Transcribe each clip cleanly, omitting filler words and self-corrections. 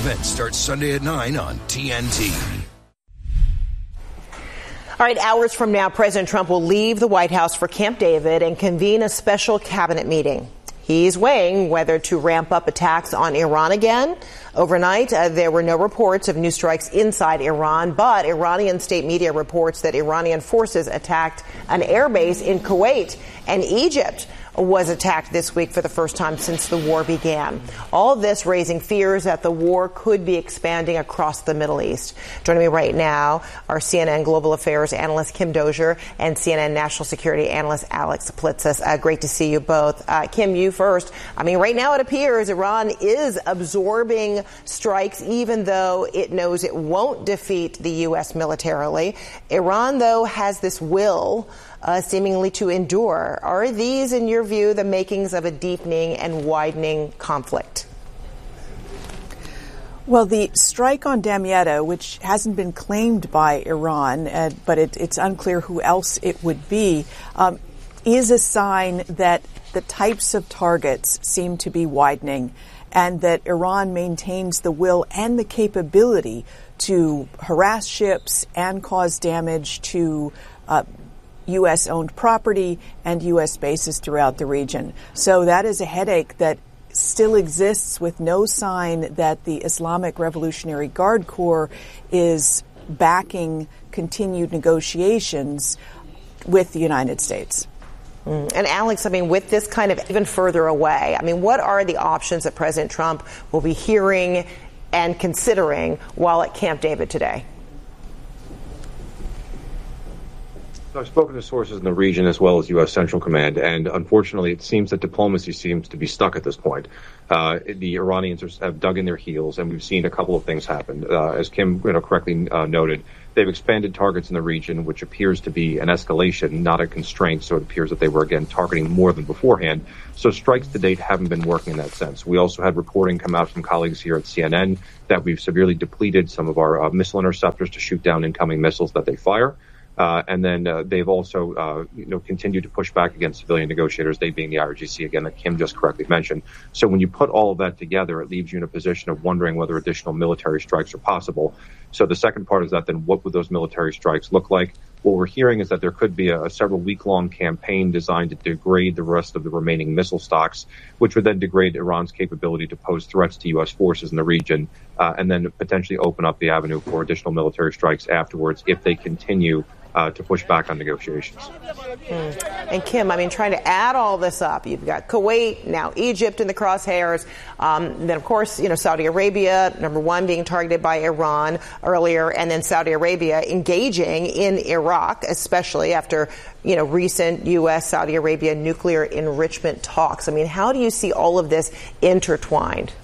event starts Sunday at 9 on TNT. All right, hours from now, President Trump will leave the White House for Camp David and convene a special cabinet meeting. He's weighing whether to ramp up attacks on Iran again. Overnight, there were no reports of new strikes inside Iran, but Iranian state media reports that Iranian forces attacked an airbase in Kuwait, and Egypt was attacked this week for the first time since the war began. All of this raising fears that the war could be expanding across the Middle East. Joining me right now are CNN Global Affairs analyst Kim Dozier and CNN National Security analyst Alex Plitzis. Great to see you both. Kim, you first. I mean, right now it appears Iran is absorbing strikes, even though it knows it won't defeat the U.S. militarily. Iran, though, has this will seemingly to endure. Are these, in your view, the makings of a deepening and widening conflict? Well, the strike on Damietta, which hasn't been claimed by Iran, but it's unclear who else it would be, is a sign that the types of targets seem to be widening and that Iran maintains the will and the capability to harass ships and cause damage to U.S.-owned property and U.S. bases throughout the region. So that is a headache that still exists with no sign that the Islamic Revolutionary Guard Corps is backing continued negotiations with the United States. And Alex, I mean, with this kind of even further away, I mean, what are the options that President Trump will be hearing and considering while at Camp David today? I've spoken to sources in the region as well as U.S. Central Command, and unfortunately it seems that diplomacy seems to be stuck at this point. The Iranians have dug in their heels, and we've seen a couple of things happen. As Kim correctly noted, they've expanded targets in the region, which appears to be an escalation, not a constraint, so it appears that they were, again, targeting more than beforehand. So strikes to date haven't been working in that sense. We also had reporting come out from colleagues here at CNN that we've severely depleted some of our missile interceptors to shoot down incoming missiles that they fire. And then they've also, continued to push back against civilian negotiators, they being the IRGC, again, that Kim just correctly mentioned. So when you put all of that together, it leaves you in a position of wondering whether additional military strikes are possible. So the second part is that then what would those military strikes look like? What we're hearing is that there could be a several week-long campaign designed to degrade the rest of the remaining missile stocks, which would then degrade Iran's capability to pose threats to U.S. forces in the region, and then potentially open up the avenue for additional military strikes afterwards if they continue to push back on negotiations. And Kim, I mean, trying to add all this up, you've got Kuwait, now Egypt in the crosshairs. Then, of course, Saudi Arabia, number one, being targeted by Iran earlier, and then Saudi Arabia engaging in Iraq, especially after, recent U.S.-Saudi Arabia nuclear enrichment talks. I mean, how do you see all of this intertwined?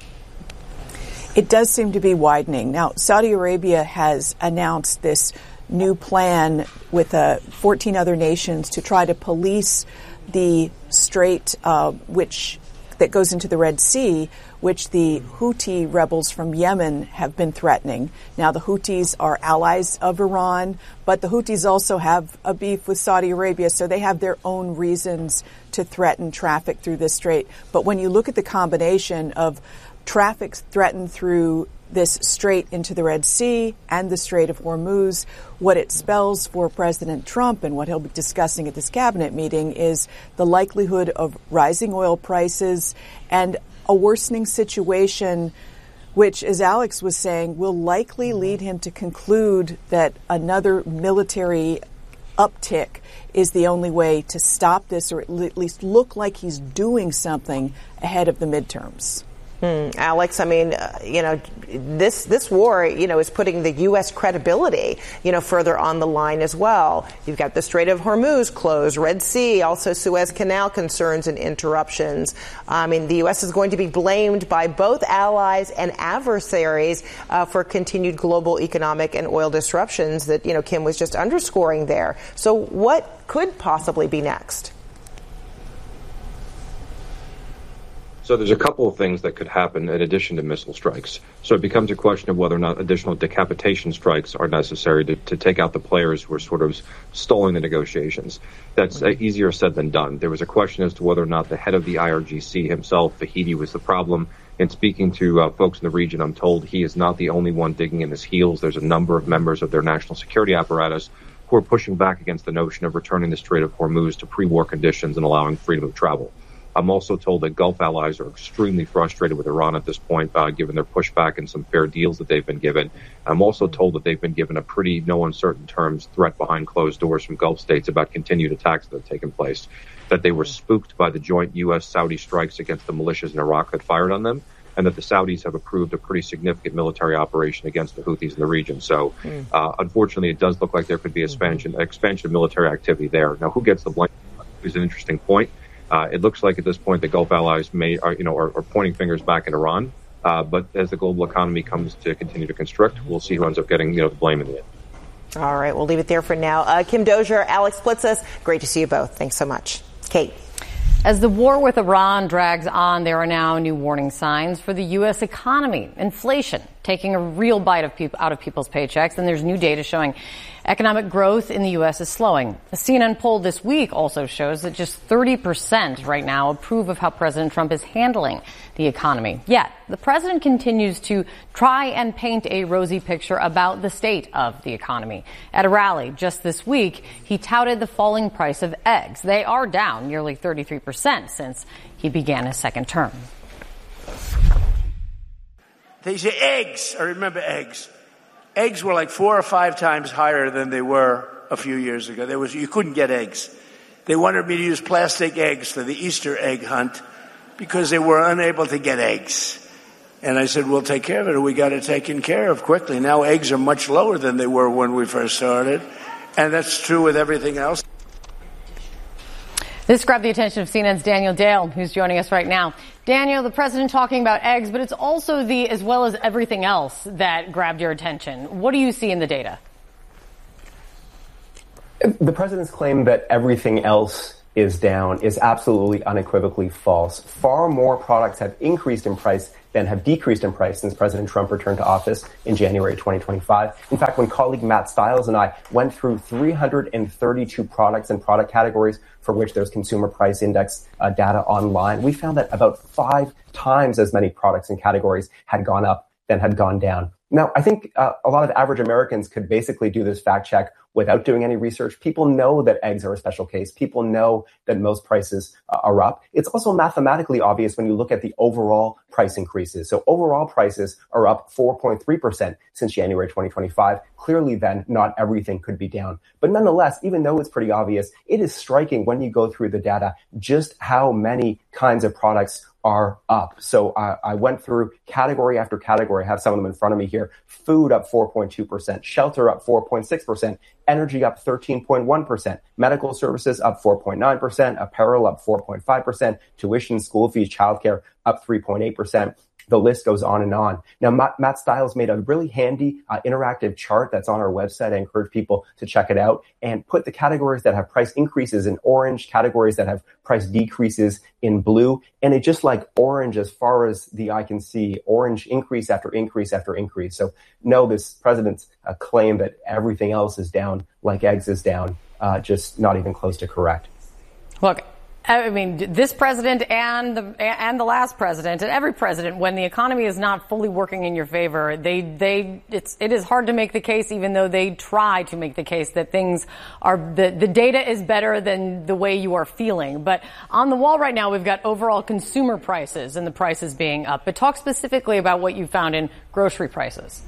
It does seem to be widening. Now, Saudi Arabia has announced this new plan with 14 other nations to try to police the strait that goes into the Red Sea, which the Houthi rebels from Yemen have been threatening. Now, the Houthis are allies of Iran, but the Houthis also have a beef with Saudi Arabia, so they have their own reasons to threaten traffic through this strait. But when you look at the combination of traffic threatened through this strait into the Red Sea and the Strait of Hormuz, what it spells for President Trump and what he'll be discussing at this cabinet meeting is the likelihood of rising oil prices and a worsening situation, which, as Alex was saying, will likely lead him to conclude that another military uptick is the only way to stop this, or at least look like he's doing something ahead of the midterms. Alex, I mean, this war, is putting the U.S. credibility, further on the line as well. You've got the Strait of Hormuz closed, Red Sea, also Suez Canal concerns and interruptions. I mean, the U.S. is going to be blamed by both allies and adversaries for continued global economic and oil disruptions that, Kim was just underscoring there. So what could possibly be next? So there's a couple of things that could happen in addition to missile strikes. So it becomes a question of whether or not additional decapitation strikes are necessary to take out the players who are sort of stalling the negotiations. That's easier said than done. There was a question as to whether or not the head of the IRGC himself, Fahidi, was the problem. In speaking to folks in the region, I'm told he is not the only one digging in his heels. There's a number of members of their national security apparatus who are pushing back against the notion of returning the Strait of Hormuz to pre-war conditions and allowing freedom of travel. I'm also told that Gulf allies are extremely frustrated with Iran at this point, given their pushback and some fair deals that they've been given. I'm also told that they've been given a pretty no uncertain terms threat behind closed doors from Gulf states about continued attacks that have taken place, that they were spooked by the joint U.S.-Saudi strikes against the militias in Iraq that fired on them, and that the Saudis have approved a pretty significant military operation against the Houthis in the region. So, unfortunately, it does look like there could be expansion of military activity there. Now, who gets the blame is an interesting point. It looks like at this point the Gulf allies are pointing fingers back at Iran. But as the global economy comes to continue to constrict, we'll see who ends up getting the blame in the end. All right, we'll leave it there for now. Kim Dozier, Alex Splitsas, great to see you both. Thanks so much. Kate. As the war with Iran drags on, there are now new warning signs for the U.S. economy. Inflation taking a real bite out of people's paychecks, and there's new data showing economic growth in the U.S. is slowing. A CNN poll this week also shows that just 30% right now approve of how President Trump is handling the economy. Yet, the president continues to try and paint a rosy picture about the state of the economy. At a rally just this week, he touted the falling price of eggs. They are down nearly 33% since he began his second term. They say eggs. I remember eggs. Eggs were like 4 or 5 times higher than they were a few years ago. You couldn't get eggs. They wanted me to use plastic eggs for the Easter egg hunt because they were unable to get eggs. And I said, we'll take care of it. We got it taken care of quickly. Now eggs are much lower than they were when we first started. And that's true with everything else. This grabbed the attention of CNN's Daniel Dale, who's joining us right now. Daniel, the president talking about eggs, but it's also as well as everything else that grabbed your attention. What do you see in the data? The president's claim that everything else is down is absolutely unequivocally false. Far more products have increased in price than have decreased in price since President Trump returned to office in January 2025. In fact, when colleague Matt Stiles and I went through 332 products and product categories for which there's consumer price index data online, we found that about 5 times as many products and categories had gone up than had gone down. Now, I think a lot of average Americans could basically do this fact check without doing any research. People know that eggs are a special case. People know that most prices are up. It's also mathematically obvious when you look at the overall price increases. So overall prices are up 4.3% since January 2025. Clearly then, not everything could be down. But nonetheless, even though it's pretty obvious, it is striking when you go through the data just how many kinds of products are up. So I went through category after category. I have some of them in front of me here. Food up 4.2%, shelter up 4.6%, energy up 13.1%, medical services up 4.9%, apparel up 4.5%, tuition, school fees, childcare up 3.8%. The list goes on and on. Now, Matt Stiles made a really handy interactive chart that's on our website. I encourage people to check it out and put the categories that have price increases in orange, categories that have price decreases in blue. And it just like orange as far as the eye can see, orange increase after increase after increase. So no, this president's claim that everything else is down like eggs is down, just not even close to correct. Look, I mean, this president and the last president and every president, when the economy is not fully working in your favor, it is hard to make the case, even though they try to make the case that things are, the data is better than the way you are feeling. But on the wall right now, we've got overall consumer prices and the prices being up. But talk specifically about what you found in grocery prices.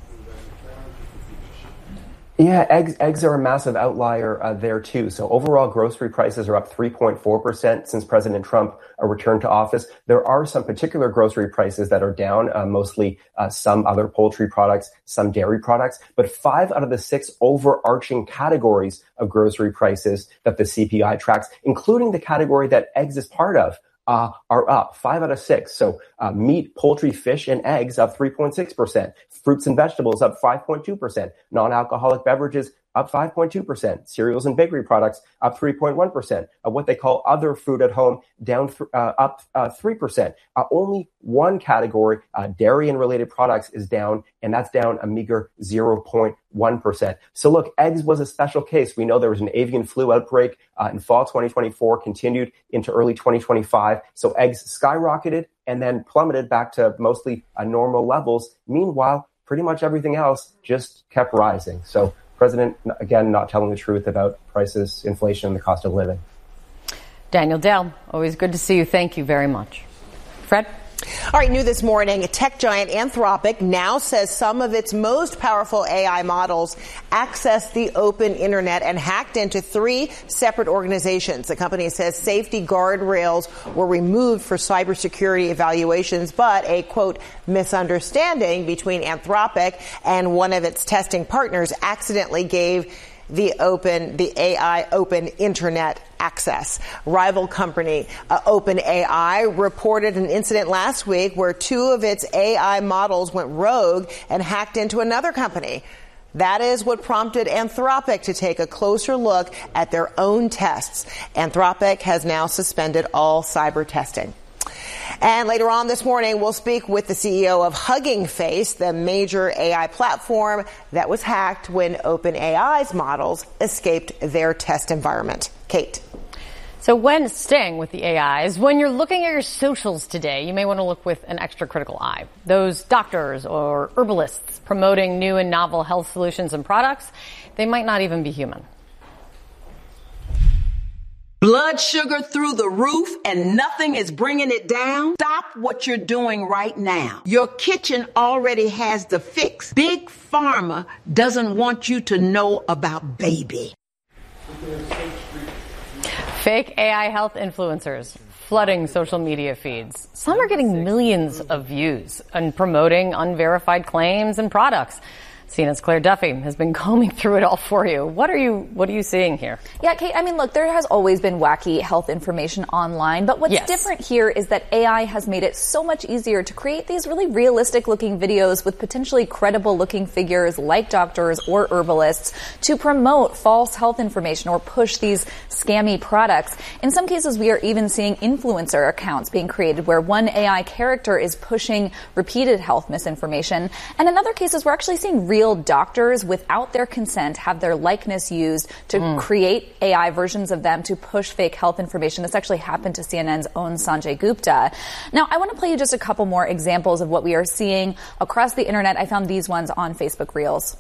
Yeah, eggs are a massive outlier there too. So overall grocery prices are up 3.4% since President Trump returned to office. There are some particular grocery prices that are down, mostly some other poultry products, some dairy products. But 5 out of the 6 overarching categories of grocery prices that the CPI tracks, including the category that eggs is part of, are up 5 out of 6. So meat, poultry, fish, and eggs up 3.6%. Fruits and vegetables up 5.2%. Non-alcoholic beverages up 5.2%. Cereals and bakery products up 3.1%. What they call other food at home down up 3%. Only one category, dairy and related products, is down, and that's down a meager 0.1%. So look, eggs was a special case. We know there was an avian flu outbreak in fall 2024, continued into early 2025. So eggs skyrocketed and then plummeted back to mostly normal levels. Meanwhile, pretty much everything else just kept rising. So President, again, not telling the truth about prices, inflation, and the cost of living. Daniel Dale, always good to see you. Thank you very much. Fred? All right, new this morning, tech giant Anthropic now says some of its most powerful AI models accessed the open internet and hacked into 3 separate organizations. The company says safety guardrails were removed for cybersecurity evaluations, but a, quote, misunderstanding between Anthropic and one of its testing partners accidentally gave the AI open internet access. Rival company OpenAI reported an incident last week where 2 of its AI models went rogue and hacked into another company. That is what prompted Anthropic to take a closer look at their own tests. Anthropic has now suspended all cyber testing. And later on this morning, we'll speak with the CEO of Hugging Face, the major AI platform that was hacked when OpenAI's models escaped their test environment. Kate. So staying with the AIs, when you're looking at your socials today, you may want to look with an extra critical eye. Those doctors or herbalists promoting new and novel health solutions and products, they might not even be human. Blood sugar through the roof and nothing is bringing it down? Stop what you're doing right now. Your kitchen already has the fix. Big Pharma doesn't want you to know about baby. Fake AI health influencers flooding social media feeds. Some are getting millions of views and promoting unverified claims and products. CNN's Claire Duffy has been combing through it all for you. What are you seeing here? Yeah, Kate, I mean, look, there has always been wacky health information online, but what's different here is that AI has made it so much easier to create these really realistic looking videos with potentially credible looking figures like doctors or herbalists to promote false health information or push these scammy products. In some cases, we are even seeing influencer accounts being created where one AI character is pushing repeated health misinformation. And in other cases, we're actually seeing real doctors without their consent have their likeness used to create AI versions of them to push fake health information. This actually happened to CNN's own Sanjay Gupta. Now, I want to play you just a couple more examples of what we are seeing across the internet. I found these ones on Facebook Reels.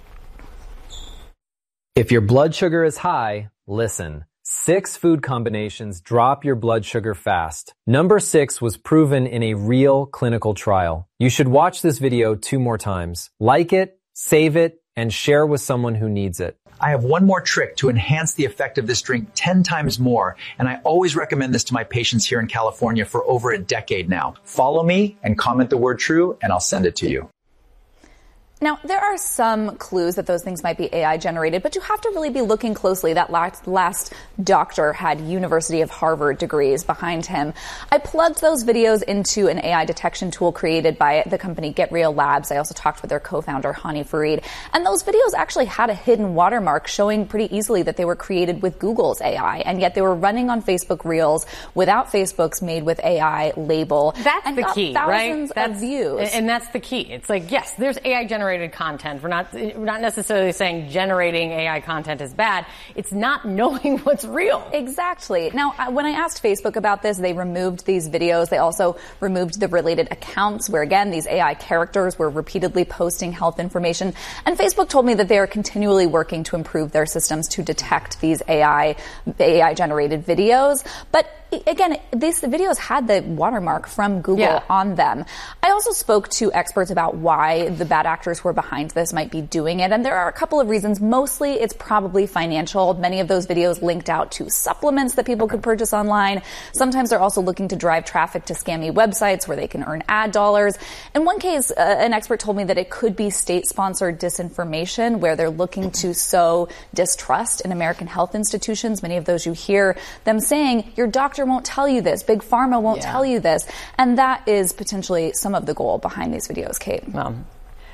If your blood sugar is high, listen. 6 food combinations drop your blood sugar fast. Number 6 was proven in a real clinical trial. You should watch this video 2 more times. Like it, save it, and share with someone who needs it. I have one more trick to enhance the effect of this drink 10 times more, and I always recommend this to my patients here in California for over a decade now. Follow me and comment the word true, and I'll send it to you. Now, there are some clues that those things might be AI generated, but you have to really be looking closely. That last doctor had University of Harvard degrees behind him. I plugged those videos into an AI detection tool created by the company Get Real Labs. I also talked with their co-founder, Hani Farid. And those videos actually had a hidden watermark showing pretty easily that they were created with Google's AI, and yet they were running on Facebook Reels without Facebook's Made with AI label. That's the key, right? Thousands of views. And that's the key. It's like, yes, there's AI generated content. We're not necessarily saying generating AI content is bad. It's not knowing what's real. Exactly. Now, when I asked Facebook about this, they removed these videos. They also removed the related accounts where, again, these AI characters were repeatedly posting health information. And Facebook told me that they are continually working to improve their systems to detect these AI-generated videos. But again, these videos had the watermark from Google on them. I also spoke to experts about why the bad actors who are behind this might be doing it, and there are a couple of reasons. Mostly, it's probably financial. Many of those videos linked out to supplements that people could purchase online. Sometimes they're also looking to drive traffic to scammy websites where they can earn ad dollars. In one case, an expert told me that it could be state-sponsored disinformation where they're looking to sow distrust in American health institutions. Many of those you hear them saying, your doctor won't tell you this, Big Pharma won't tell you this. And that is potentially some of the goal behind these videos, Kate.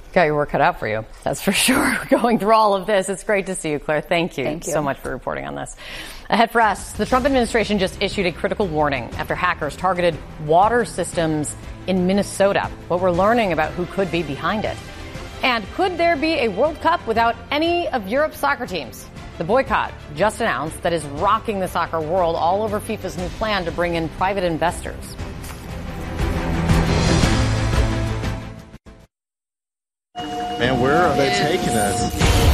Got your work cut out for you. That's for sure. Going through all of this. It's great to see you, Claire. Thank you so much for reporting on this. Ahead for us, the Trump administration just issued a critical warning after hackers targeted water systems in Minnesota. What we're learning about who could be behind it. And could there be a World Cup without any of Europe's soccer teams? The boycott just announced that is rocking the soccer world all over FIFA's new plan to bring in private investors. Man, where are they taking us?